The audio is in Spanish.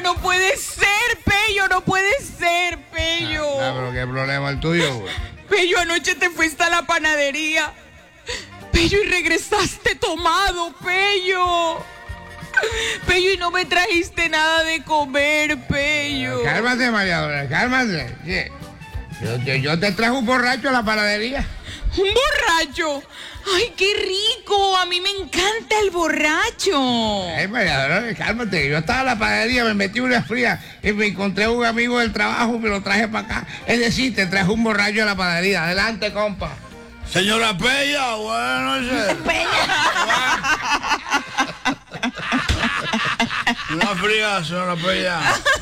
no puede ser, Pello, no puede ser, Pello. Pero ¿qué problema el tuyo, güey? Pello, anoche te fuiste a la panadería. Pello, y regresaste tomado, Pello. Pello, y no me trajiste nada de comer, Pello. Cálmate, María Dolores, cálmate. Sí. Yo te traje un borracho a la panadería. ¿Un borracho? ¡Ay, qué rico! A mí me encanta el borracho. Ay, María Dolores, cálmate. Yo estaba en la panadería, me metí una fría y me encontré un amigo del trabajo y me lo traje para acá. Es decir, te traje un borracho a la panadería. Adelante, compa. Señora Pella, buenas noches. Una fría, señora Pella.